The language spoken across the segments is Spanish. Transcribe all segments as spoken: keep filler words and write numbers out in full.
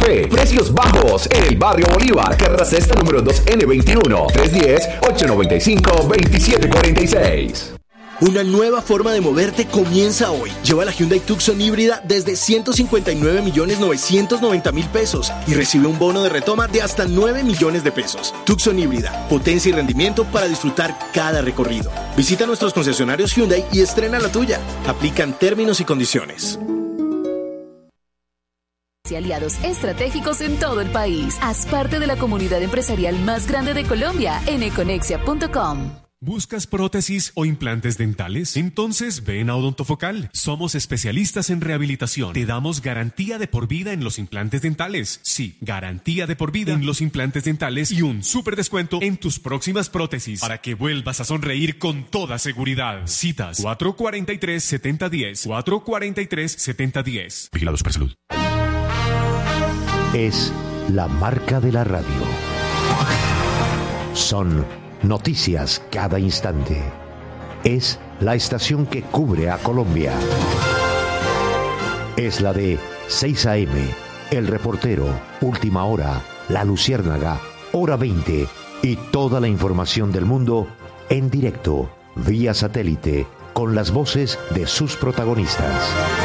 Fe. Precios bajos en el barrio Bolívar, carrera sexta número dos N veintiuno, tres uno cero, ocho nueve cinco, dos siete cuatro seis. Una nueva forma de moverte comienza hoy. Lleva la Hyundai Tucson híbrida desde ciento cincuenta y nueve millones novecientos noventa mil pesos y recibe un bono de retoma de hasta nueve millones de pesos. Tucson híbrida, potencia y rendimiento para disfrutar cada recorrido. Visita nuestros concesionarios Hyundai y estrena la tuya. Aplican términos y condiciones. Y aliados estratégicos en todo el país. Haz parte de la comunidad empresarial más grande de Colombia en econexia punto com. ¿Buscas prótesis o implantes dentales? Entonces ven a Odontofocal. Somos especialistas en rehabilitación. Te damos garantía de por vida en los implantes dentales. Sí, garantía de por vida en los implantes dentales y un súper descuento en tus próximas prótesis para que vuelvas a sonreír con toda seguridad. Citas cuatro cuatro tres, siete cero uno cero, cuatro cuatro tres, siete cero uno cero. Vigilado Supersalud. Es la marca de la radio. Son noticias cada instante. Es la estación que cubre a Colombia. Es la de seis a eme, El Reportero, Última Hora, La Luciérnaga, Hora veinte y toda la información del mundo en directo, vía satélite, con las voces de sus protagonistas.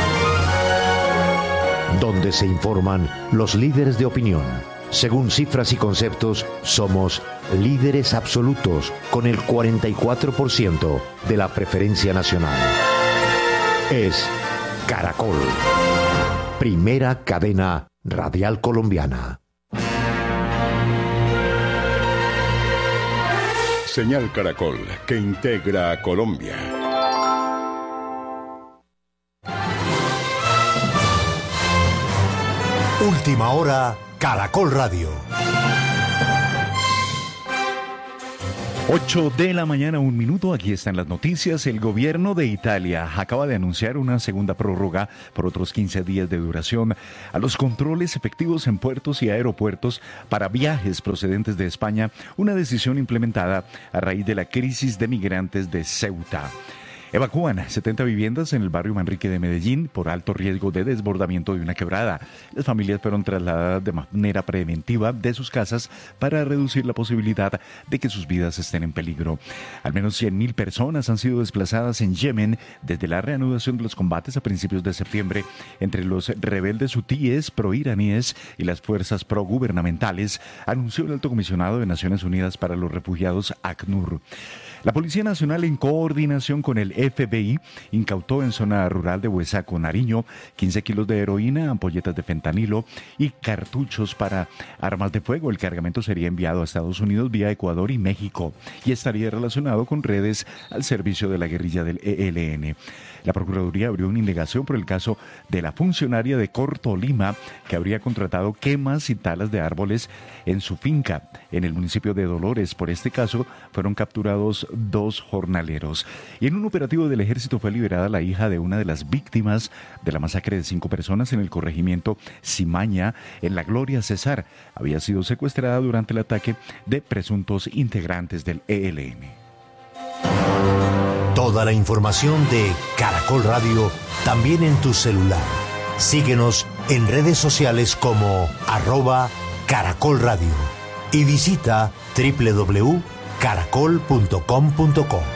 Donde se informan los líderes de opinión. Según cifras y conceptos, somos líderes absolutos con el cuarenta y cuatro por ciento de la preferencia nacional. Es Caracol, primera cadena radial colombiana. Señal Caracol, que integra a Colombia. Última hora, Caracol Radio. ocho de la mañana, un minuto. Aquí están las noticias. El gobierno de Italia acaba de anunciar una segunda prórroga por otros quince días de duración a los controles efectivos en puertos y aeropuertos para viajes procedentes de España, una decisión implementada a raíz de la crisis de migrantes de Ceuta. Evacúan setenta viviendas en el barrio Manrique de Medellín por alto riesgo de desbordamiento de una quebrada. Las familias fueron trasladadas de manera preventiva de sus casas para reducir la posibilidad de que sus vidas estén en peligro. Al menos cien mil personas han sido desplazadas en Yemen desde la reanudación de los combates a principios de septiembre entre los rebeldes hutíes proiraníes y las fuerzas progubernamentales, anunció el alto comisionado de Naciones Unidas para los Refugiados, ACNUR. La Policía Nacional, en coordinación con el F B I, incautó en zona rural de Huesaco, Nariño, quince kilos de heroína, ampolletas de fentanilo y cartuchos para armas de fuego. El cargamento sería enviado a Estados Unidos vía Ecuador y México y estaría relacionado con redes al servicio de la guerrilla del E L N. La Procuraduría abrió una indagación por el caso de la funcionaria de Corto Lima, que habría contratado quemas y talas de árboles en su finca en el municipio de Dolores. Por este caso fueron capturados dos jornaleros. Y en un operativo del ejército fue liberada la hija de una de las víctimas de la masacre de cinco personas en el corregimiento Cimaña, en La Gloria, Cesar. Había sido secuestrada durante el ataque de presuntos integrantes del E L N. Toda la información de Caracol Radio también en tu celular. Síguenos en redes sociales como arroba Caracol Radio y visita doble u doble u doble u punto caracol punto com punto co.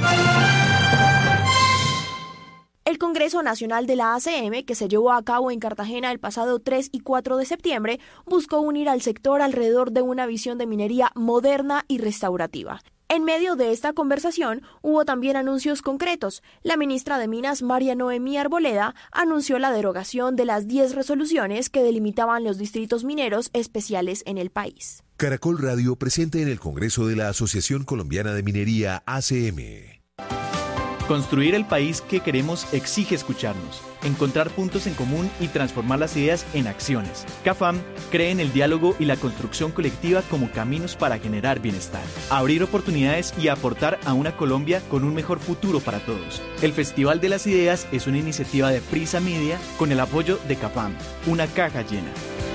El Congreso Nacional de la A C M, que se llevó a cabo en Cartagena el pasado tres y cuatro de septiembre, buscó unir al sector alrededor de una visión de minería moderna y restaurativa. En medio de esta conversación hubo también anuncios concretos. La ministra de Minas, María Noemí Arboleda, anunció la derogación de las diez resoluciones que delimitaban los distritos mineros especiales en el país. Caracol Radio presente en el Congreso de la Asociación Colombiana de Minería A C M. Construir el país que queremos exige escucharnos, encontrar puntos en común y transformar las ideas en acciones. CAFAM cree en el diálogo y la construcción colectiva como caminos para generar bienestar, abrir oportunidades y aportar a una Colombia con un mejor futuro para todos. El Festival de las Ideas es una iniciativa de Prisa Media con el apoyo de CAFAM, una caja llena.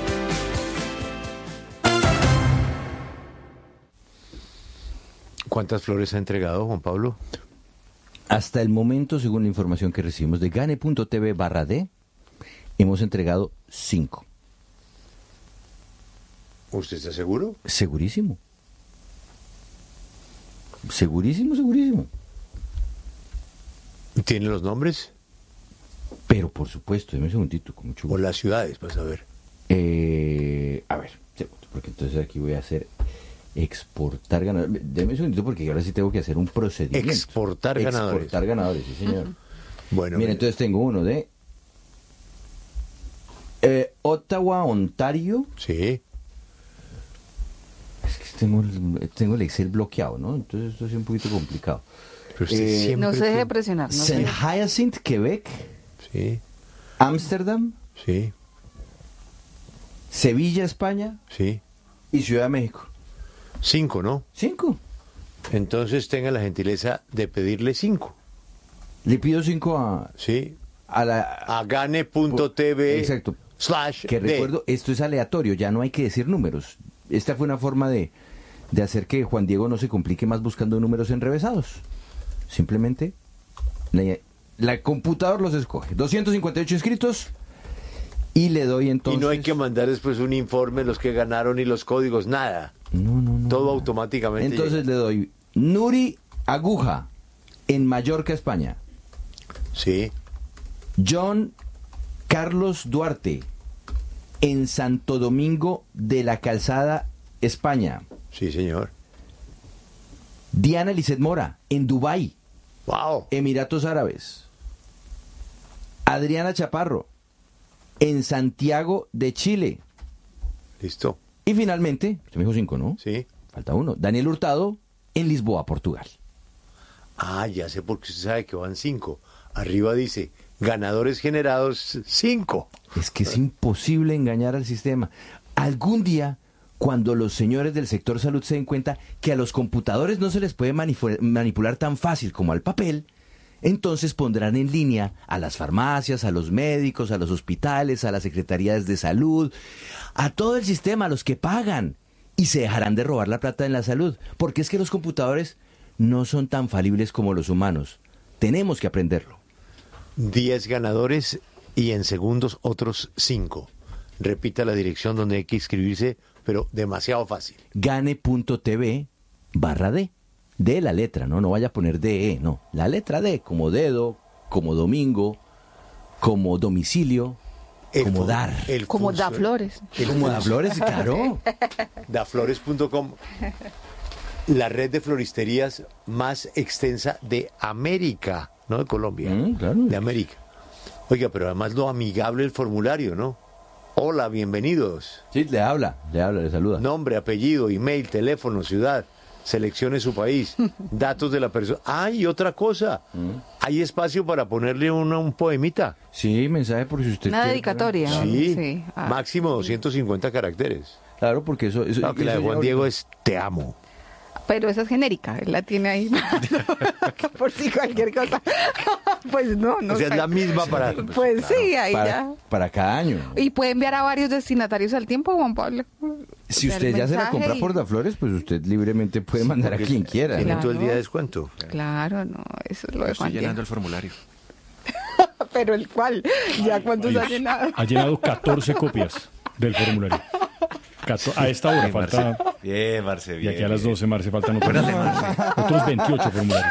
¿Cuántas flores ha entregado, Juan Pablo? Hasta el momento, según la información que recibimos de gane punto t v barra d, hemos entregado cinco. ¿Usted está seguro? Segurísimo. Segurísimo, segurísimo. ¿Tiene los nombres? Pero por supuesto, deme un segundito, con mucho gusto. O las ciudades, para saber. Eh, a ver, segundo, porque entonces aquí voy a hacer exportar ganadores. Deme un segundito porque ahora sí tengo que hacer un procedimiento. Exportar ganadores. Exportar ganadores, sí señor. Bueno, mira, entonces tengo uno de eh, Ottawa, Ontario. Sí. Es que tengo el, tengo el Excel bloqueado, ¿no? Entonces esto es un poquito complicado. Pero usted eh, siempre no se deje presionar. No Saint Hyacinthe, Quebec. Sí. Ámsterdam. Sí. Sevilla, España. Sí. Y Ciudad de México. Cinco, ¿no? Cinco. Entonces tenga la gentileza de pedirle cinco. Le pido cinco a... Sí. A la... A gane punto t v. Exacto. Slash que recuerdo, de. esto es aleatorio, ya no hay que decir números. Esta fue una forma de, de hacer que Juan Diego no se complique más buscando números enrevesados. Simplemente la, la computadora los escoge. doscientos cincuenta y ocho inscritos y le doy entonces... Y no hay que mandar después un informe, los que ganaron y los códigos, nada. No, no, no. Todo nada. automáticamente. Entonces llega. le doy Nuri Aguja en Mallorca, España. Sí. John Carlos Duarte en Santo Domingo de la Calzada, España. Sí, señor. Diana Lizeth Mora en Dubái, wow. Emiratos Árabes. Adriana Chaparro en Santiago de Chile. Listo. Y finalmente, usted me dijo cinco, ¿no? Sí. Falta uno. Daniel Hurtado en Lisboa, Portugal. Ah, ya sé por qué usted sabe que van cinco. Arriba dice, ganadores generados, cinco. Es que es imposible engañar al sistema. Algún día, cuando los señores del sector salud se den cuenta que a los computadores no se les puede manipu- manipular tan fácil como al papel, entonces pondrán en línea a las farmacias, a los médicos, a los hospitales, a las secretarías de salud, a todo el sistema, a los que pagan, y se dejarán de robar la plata en la salud, porque es que los computadores no son tan falibles como los humanos. Tenemos que aprenderlo. Diez ganadores y en segundos otros cinco. Repita la dirección donde hay que inscribirse, pero demasiado fácil. Gane.tv barra D. D la letra, ¿no? No vaya a poner D E, no. La letra D, como dedo, como domingo, como domicilio, el como fun, dar. El como da flores. El como da flores, claro. daflores punto com. La red de floristerías más extensa de América, no de Colombia, Mm, claro. de América. Oiga, pero además lo amigable el formulario, ¿no? Hola, bienvenidos. Sí, le habla, le habla, le saluda. Nombre, apellido, email, teléfono, ciudad, seleccione su país, datos de la persona. Ah, y otra cosa, Mm. hay espacio para ponerle una, un poemita. Sí, mensaje por si usted Una quiere, dedicatoria. Sí, Sí. Ah. máximo doscientos cincuenta caracteres. Claro, porque eso... eso Claro, que la de eso Juan ya- Diego es te amo. Pero esa es genérica, él la tiene ahí por si cualquier cosa. Pues no, no O sea, es sé. la misma para... Pues sí, ahí para, ya. para cada año. Y puede enviar a varios destinatarios al tiempo, Juan Pablo. Si O sea, usted el ya se la mensaje compra y- por Daflores, pues usted libremente puede mandar a porque quien quiera. Tiene ¿no? todo el día de descuento. Claro, no, eso es lo de Juan Estoy llenando Diego. el formulario. Pero el cual, ya cuántos ha llenado. Ha llenado catorce copias del formulario. Cato- a esta hora Bien, falta... Marce. Bien, Marce, Y bien. aquí a las bien. doce, Marce, faltan otros, Buenas de Marce. otros veintiocho formularios.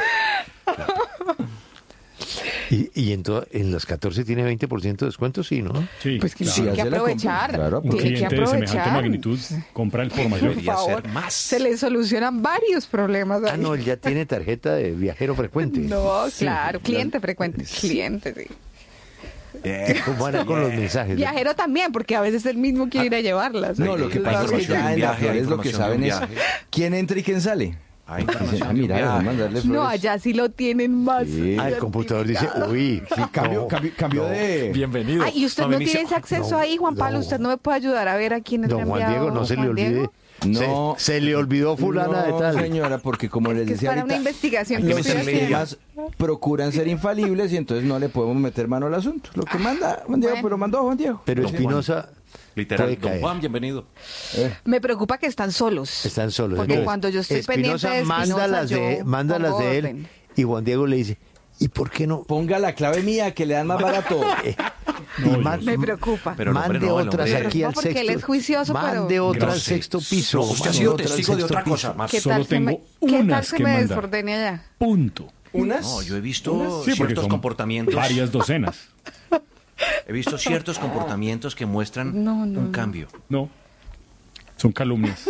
Y, y en, to- en los catorce tiene veinte por ciento de descuento, sí, ¿no? Sí, Pues que claro. tiene que hace la compra. aprovechar. Claro, Un tiene que cliente de semejante aprovechar. magnitud compra el por mayor. Debería Por favor, ser más. Se le solucionan varios problemas ahí. Ah, no, él ya tiene tarjeta de viajero frecuente. No, claro, cliente frecuente, cliente, sí. Bien, ¿Cómo van con los mensajes? Viajero también, porque a veces él mismo quiere ir a llevarlas. No, lo que Hay pasa es que información de ya un en viaje, hay Daflores lo que información de saben un es viaje. quién entra y quién sale. Hay Dicen, información ah, de un mira, vamos a viaje. mandarle No, flores. allá sí lo tienen más. Sí. Ah, el computador dice, uy, Sí, cambio, no, cambio, cambio no. de... Bienvenido. Ay, y usted no Benicio. tiene ese acceso no, ahí, Juan Pablo. no. Usted no me puede ayudar a ver a quién le Don ha Juan enviado Diego, no se le Juan olvide. Diego. No, Se, se le olvidó fulana de no, tal. señora, porque como les Es que es decía para una ahorita, investigación que los estoy haciendo. sistemas procuran ser infalibles y entonces no le podemos meter mano al asunto. Lo que manda Juan Diego, Bueno. pero mandó Juan Diego. Pero Don Juan. Espinosa Literal, puede don caer. Juan, bienvenido. Me preocupa que están solos. Están solos. Porque Entonces, cuando yo estoy Espinosa pendiente de manda Espinosa, las de, yo manda las pongo de él orden. y Juan Diego le dice, ¿y por qué no? Ponga la clave mía que le dan más barato. Y man- Me preocupa. Pero mande no, otras hombre. aquí al porque sexto. él es juicioso, mande pero... otra al sexto piso. No, usted ha mande sido otra al testigo de sexto otra cosa piso. más. ¿Qué Solo tal se tengo me, ¿qué tal unas se que me mandar. desordene allá? Punto. ¿Unas? No, yo he visto Sí, porque ciertos son comportamientos. varias docenas. He visto ciertos comportamientos que muestran No, no, un no. cambio. No, son calumnias.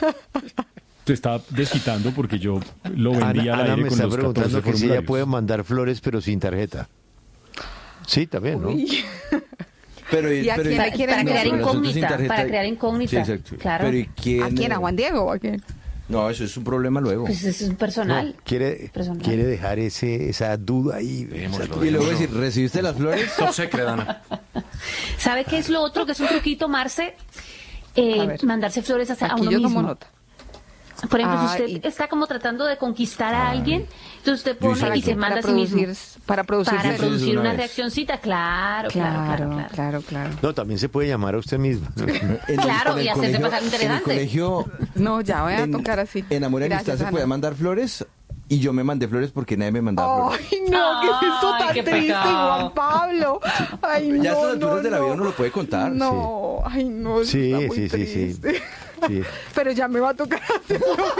Se está desquitando porque yo lo vendía Ana, al Ana aire me con está los preguntando catorce que si ella formularios. puede mandar flores pero sin tarjeta. Sí, también, ¿no? Uy. Pero, ¿Y a pero- quién le quieren para crear enviar? pero nosotros sin incógnita, tarjeta- para crear incógnita. Sí, exacto. Claro. Pero ¿y quién? ¿A quién? ¿A Juan Diego o a quién? No, eso es un problema luego. Pues eso es personal. No, quiere, Personal. quiere dejar ese, esa duda ahí. esa duda. Y luego decir, ¿recibiste las flores? Top secret, Ana. ¿Sabe qué es lo otro que es un truquito, Marce? Eh, A ver. mandarse flores a, a Aquí uno yo mismo. tomo nota. Por ejemplo, Ah, si usted y- está como tratando de conquistar a alguien, entonces usted pone hice y eso. se manda Para a sí mismo. producir, para producir, Para eso producir una una vez. reaccioncita, claro, claro, claro. Claro, claro. claro, claro. No, también se puede llamar a usted misma. En el- Claro, en el y hacerse colegio- pasar En el interesante. colegio, No, ya voy a en, tocar así. en Amor y Amistad Gracias, se Ana. podía mandar flores y yo me mandé flores porque nadie me mandaba flores. Ay, no, ¿qué es esto Ay, tan qué triste, pecado. Juan Pablo? Ay, no, Ya a estas alturas no, de la vida no. uno lo puede contar. No, ay, no, eso Sí, está muy sí, sí, sí. triste. Sí. Pero ya me va a tocar hacer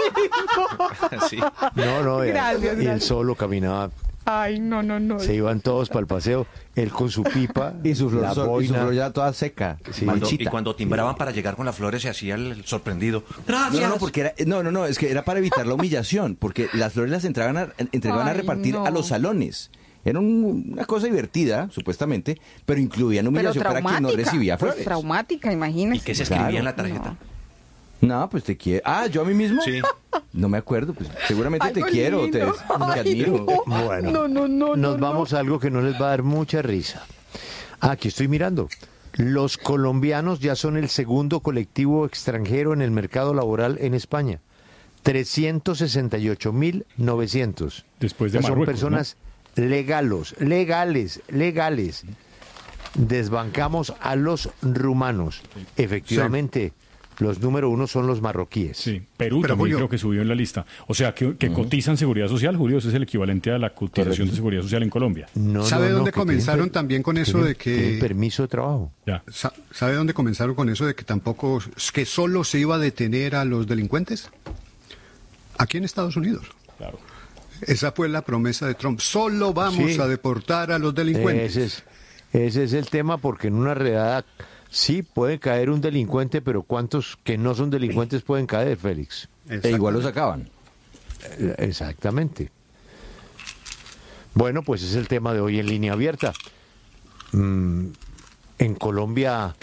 lo mismo. Sí. No, no, y- Gracias, y él gracias. solo caminaba, Ay, no, no, no. se iban todos para el paseo, él con su pipa, Y su flor, la so- y su boina. flor ya toda seca. Sí. Cuando- y marchita. cuando timbraban para llegar con las flores se hacía el sorprendido. No, Gracias. no, no, porque era, no, no, no, es que era para evitar la humillación, porque las flores las entregaban a, entregaban a Ay, repartir no. a los salones. Era un- una cosa divertida, supuestamente, pero incluían Pero humillación para quien no traumática, recibía pues flores. traumática, imagínese. ¿Y qué se Claro. escribía en la tarjeta? No, pues te quiero. Ah, ¿yo a mí mismo? Sí. No me acuerdo, pues seguramente Ay, te qué quiero, lindo. te, te Ay, admiro. no. Bueno, No, no, no, nos no, vamos a algo que no les va a dar mucha risa. Ah, aquí estoy mirando. Los colombianos ya son el segundo colectivo extranjero en el mercado laboral en España. trescientos sesenta y ocho mil novecientos. Después de Son Marruecos, personas legalos, legales, legales. Desbancamos a los rumanos. Efectivamente, los número uno son los marroquíes. Sí, Perú Pero, también Julio- creo que subió en la lista. O sea, que, que cotizan seguridad social, Julio, ese es el equivalente a la cotización de seguridad social en Colombia. No, ¿Sabe no, no, dónde que tienen comenzaron per- también con eso tienen- de que- tienen permiso de trabajo. Ya. Sa- ¿Sabe dónde comenzaron con eso de que tampoco, que solo se iba a detener a los delincuentes? Aquí en Estados Unidos. Claro. Esa fue la promesa de Trump. Solo vamos Sí. a deportar a los delincuentes. Ese es, ese es el tema, porque en una redada sí puede caer un delincuente, pero ¿cuántos que no son delincuentes pueden caer, Félix? E igual los sacaban. Eh, Exactamente. Bueno, pues es el tema de hoy en Línea Abierta. Mm, en Colombia,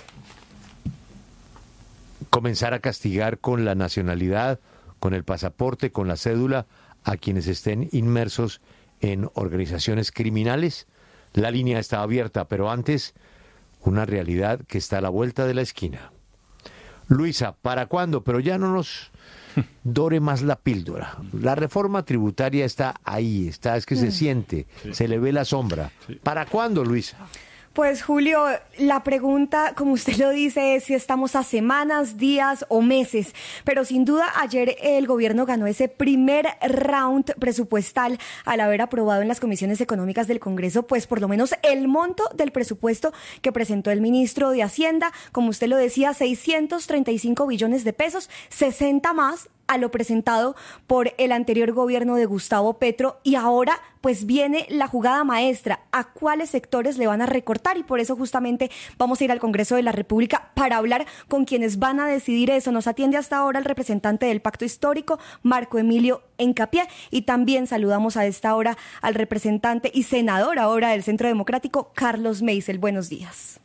comenzar a castigar con la nacionalidad, con el pasaporte, con la cédula, a quienes estén inmersos en organizaciones criminales. La línea está abierta, pero antes, una realidad que está a la vuelta de la esquina. Luisa, ¿para cuándo? Pero ya no nos dore más la píldora. La reforma tributaria está ahí, está, es que se siente, se le ve la sombra. ¿Para cuándo, Luisa? Pues Julio, la pregunta, como usted lo dice, es si estamos a semanas, días o meses. Pero sin duda ayer el gobierno ganó ese primer round presupuestal al haber aprobado en las comisiones económicas del Congreso, pues por lo menos el monto del presupuesto que presentó el ministro de Hacienda, como usted lo decía, seiscientos treinta y cinco billones de pesos, sesenta más a lo presentado por el anterior gobierno de Gustavo Petro, y ahora pues viene la jugada maestra, a cuáles sectores le van a recortar, y por eso justamente vamos a ir al Congreso de la República para hablar con quienes van a decidir eso. Nos atiende hasta ahora el representante del Pacto Histórico, Marco Emilio Encapié, y también saludamos a esta hora al representante y senador ahora del Centro Democrático, Carlos Meisel. Buenos días.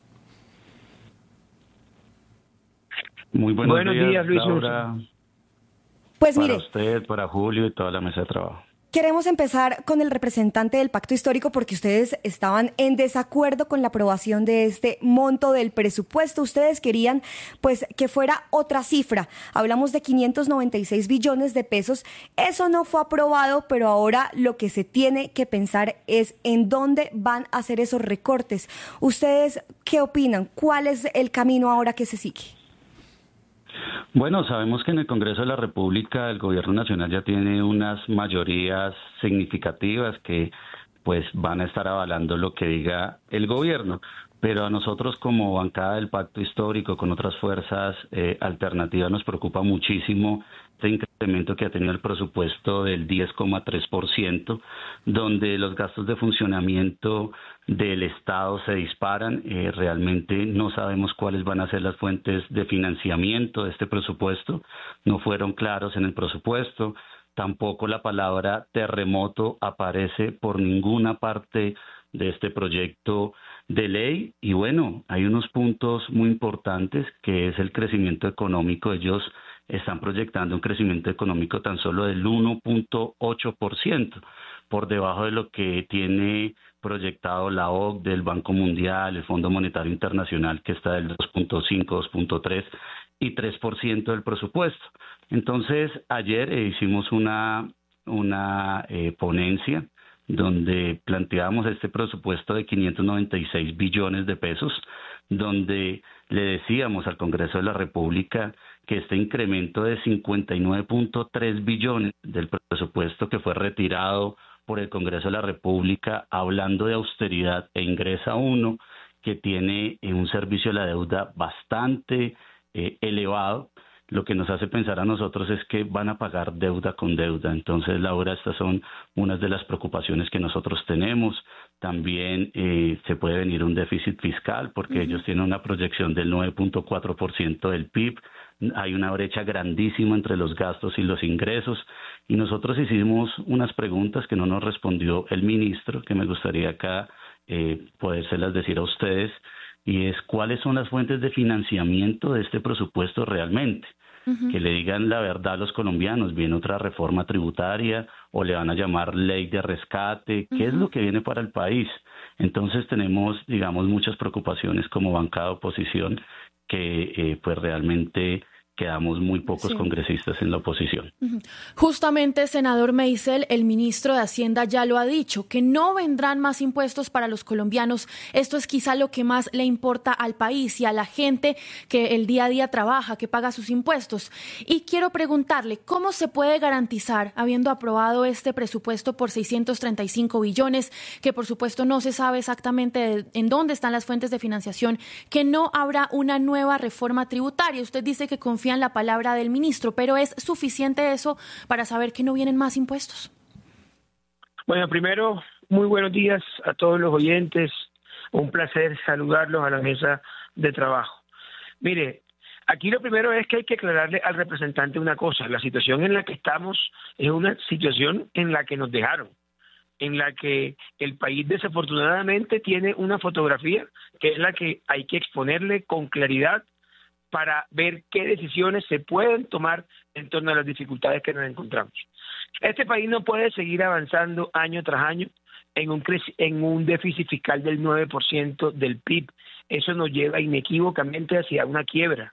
Muy buenos, Buenos días, días, Luis Laura. Pues para mire, usted, para Julio y toda la mesa de trabajo. queremos empezar con el representante del Pacto Histórico porque ustedes estaban en desacuerdo con la aprobación de este monto del presupuesto. Ustedes querían pues que fuera otra cifra. Hablamos de quinientos noventa y seis billones de pesos. Eso no fue aprobado, pero ahora lo que se tiene que pensar es en dónde van a hacer esos recortes. ¿Ustedes qué opinan? ¿Cuál es el camino ahora que se sigue? Bueno, sabemos que en el Congreso de la República el Gobierno Nacional ya tiene unas mayorías significativas que pues van a estar avalando lo que diga el gobierno. pero a nosotros como bancada del Pacto Histórico, con otras fuerzas eh, alternativas, nos preocupa muchísimo este incremento que ha tenido el presupuesto del diez coma tres por ciento, donde los gastos de funcionamiento del Estado se disparan. Eh, realmente no sabemos cuáles van a ser las fuentes de financiamiento de este presupuesto, no fueron claros en el presupuesto. Tampoco la palabra terremoto aparece por ninguna parte de este proyecto de ley. Y bueno, hay unos puntos muy importantes, que es el crecimiento económico. Ellos están proyectando un crecimiento económico tan solo del uno punto ocho por ciento, por debajo de lo que tiene proyectado la O C D E, el Banco Mundial, el Fondo Monetario Internacional, que está del dos punto cinco, dos punto tres y tres por ciento del presupuesto. Entonces, ayer eh, hicimos una, una eh, ponencia donde planteábamos este presupuesto de quinientos noventa y seis billones de pesos, donde le decíamos al Congreso de la República que este incremento de cincuenta y nueve punto tres billones del presupuesto que fue retirado por el Congreso de la República, hablando de austeridad, e ingresa uno que tiene eh, un servicio de la deuda bastante eh, elevado, lo que nos hace pensar a nosotros es que van a pagar deuda con deuda. Entonces, Laura, estas son unas de las preocupaciones que nosotros tenemos. También eh, se puede venir un déficit fiscal, porque uh-huh. ellos tienen una proyección del nueve punto cuatro por ciento del P I B. Hay una brecha grandísima entre los gastos y los ingresos. Y nosotros hicimos unas preguntas que no nos respondió el ministro, que me gustaría acá eh, podérselas decir a ustedes, y es cuáles son las fuentes de financiamiento de este presupuesto realmente. Uh-huh. Que le digan la verdad a los colombianos, ¿viene otra reforma tributaria o le van a llamar ley de rescate? ¿Qué uh-huh. es lo que viene para el país? Entonces tenemos, digamos, muchas preocupaciones como bancada de oposición, que eh, pues realmente quedamos muy pocos sí. congresistas en la oposición. Justamente, senador Meisel, el ministro de Hacienda ya lo ha dicho, que no vendrán más impuestos para los colombianos. Esto es quizá lo que más le importa al país y a la gente que el día a día trabaja, que paga sus impuestos. Y quiero preguntarle, ¿cómo se puede garantizar, habiendo aprobado este presupuesto por seiscientos treinta y cinco billones, que por supuesto no se sabe exactamente en dónde están las fuentes de financiación, que no habrá una nueva reforma tributaria? Usted dice que confía en la palabra del ministro, pero ¿es suficiente eso para saber que no vienen más impuestos? Bueno, primero, muy buenos días a todos los oyentes. Un placer saludarlos a la mesa de trabajo. Mire, aquí lo primero es que hay que aclararle al representante una cosa. La situación en la que estamos es una situación en la que nos dejaron, en la que el país desafortunadamente tiene una fotografía que es la que hay que exponerle con claridad para ver qué decisiones se pueden tomar en torno a las dificultades que nos encontramos. Este país no puede seguir avanzando año tras año en un, en un déficit fiscal del nueve por ciento del P I B. Eso nos lleva inequívocamente hacia una quiebra,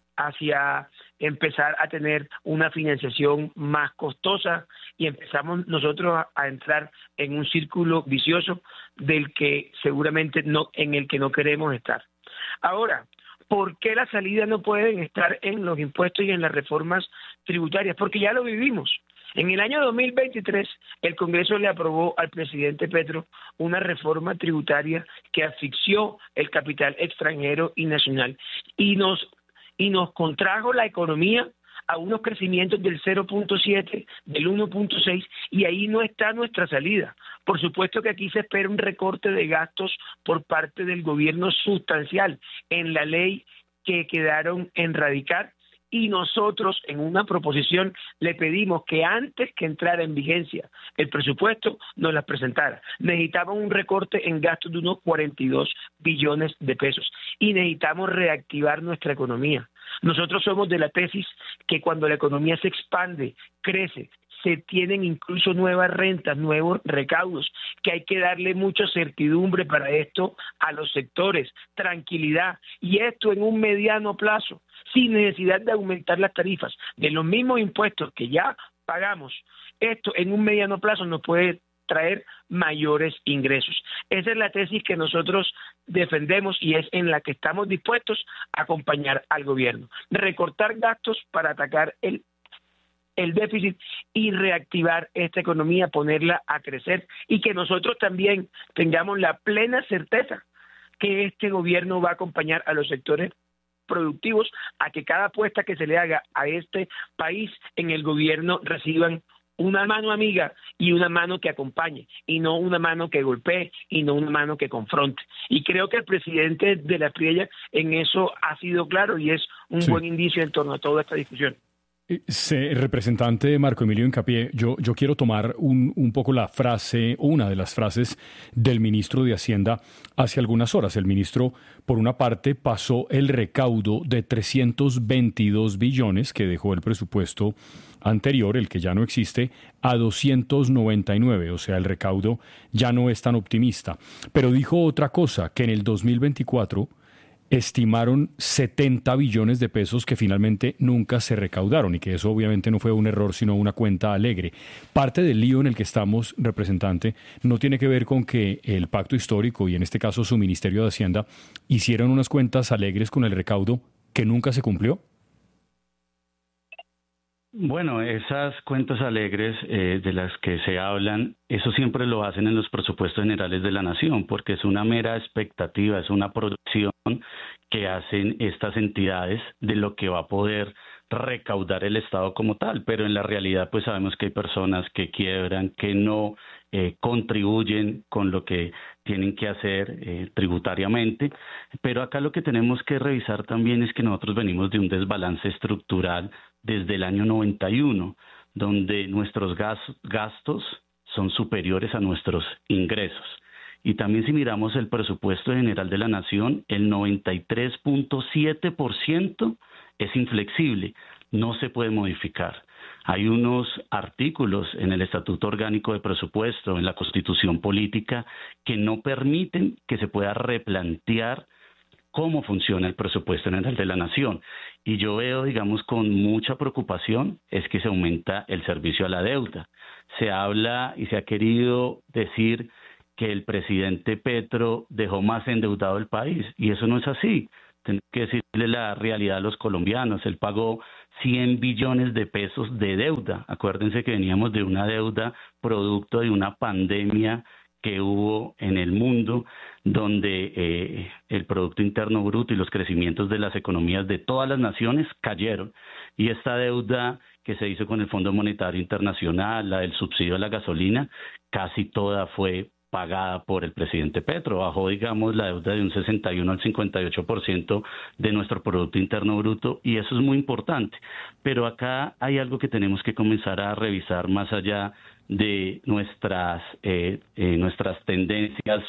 hacia empezar a tener una financiación más costosa, y empezamos nosotros a, a entrar en un círculo vicioso del que seguramente no, en el que no queremos estar. Ahora, ¿por qué las salidas no pueden estar en los impuestos y en las reformas tributarias? Porque ya lo vivimos. En el año dos mil veintitrés, el Congreso le aprobó al presidente Petro una reforma tributaria que asfixió el capital extranjero y nacional y nos, y nos contrajo la economía a unos crecimientos del cero punto siete, del uno punto seis, y ahí no está nuestra salida. Por supuesto que aquí se espera un recorte de gastos por parte del gobierno sustancial en la ley que quedaron en radicar, y nosotros en una proposición le pedimos que antes que entrara en vigencia el presupuesto nos las presentara. Necesitamos un recorte en gastos de unos cuarenta y dos billones de pesos y necesitamos reactivar nuestra economía. Nosotros somos de la tesis que cuando la economía se expande, crece, se tienen incluso nuevas rentas, nuevos recaudos, que hay que darle mucha certidumbre para esto a los sectores, tranquilidad, y esto en un mediano plazo, sin necesidad de aumentar las tarifas de los mismos impuestos que ya pagamos. Esto en un mediano plazo nos puede traer mayores ingresos. Esa es la tesis que nosotros defendemos y es en la que estamos dispuestos a acompañar al gobierno. Recortar gastos para atacar el el déficit y reactivar esta economía, ponerla a crecer, y que nosotros también tengamos la plena certeza que este gobierno va a acompañar a los sectores productivos a que cada apuesta que se le haga a este país en el gobierno reciban una mano amiga y una mano que acompañe, y no una mano que golpee, y no una mano que confronte. Y creo que el presidente de la Priella en eso ha sido claro y es un sí. buen indicio en torno a toda esta discusión. Sí, representante Marco Emilio Hincapié, yo, yo quiero tomar un, un poco la frase, una de las frases del ministro de Hacienda hace algunas horas. El ministro, por una parte, pasó el recaudo de trescientos veintidós billones que dejó el presupuesto anterior, el que ya no existe, a doscientos noventa y nueve, o sea, el recaudo ya no es tan optimista. Pero dijo otra cosa, que en el dos mil veinticuatro estimaron setenta billones de pesos que finalmente nunca se recaudaron, y que eso obviamente no fue un error sino una cuenta alegre. Parte del lío en el que estamos, representante, no tiene que ver con que el pacto histórico y en este caso su Ministerio de Hacienda hicieron unas cuentas alegres con el recaudo que nunca se cumplió. Bueno, esas cuentas alegres eh, de las que se hablan, eso siempre lo hacen en los presupuestos generales de la nación, porque es una mera expectativa, es una proyección que hacen estas entidades de lo que va a poder recaudar el Estado como tal, pero en la realidad pues sabemos que hay personas que quiebran, que no eh, contribuyen con lo que tienen que hacer eh, tributariamente, pero acá lo que tenemos que revisar también es que nosotros venimos de un desbalance estructural desde el año noventa y uno, donde nuestros gastos son superiores a nuestros ingresos. Y también si miramos el presupuesto general de la nación, el noventa y tres punto siete por ciento es inflexible, no se puede modificar. Hay unos artículos en el Estatuto Orgánico de Presupuesto, en la Constitución Política, que no permiten que se pueda replantear cómo funciona el presupuesto general de la nación. Y yo veo, digamos, con mucha preocupación, es que se aumenta el servicio a la deuda. Se habla y se ha querido decir que el presidente Petro dejó más endeudado el país, y eso no es así. Tengo que decirle la realidad a los colombianos. Él pagó cien billones de pesos de deuda. Acuérdense que veníamos de una deuda producto de una pandemia que hubo en el mundo, donde eh, el Producto Interno Bruto y los crecimientos de las economías de todas las naciones cayeron. Y esta deuda que se hizo con el Fondo Monetario Internacional, la del subsidio a la gasolina, casi toda fue pagada por el presidente Petro. Bajó, digamos, la deuda de un sesenta y uno al cincuenta y ocho por ciento de nuestro Producto Interno Bruto, y eso es muy importante. Pero acá hay algo que tenemos que comenzar a revisar más allá de nuestras, eh, eh, nuestras tendencias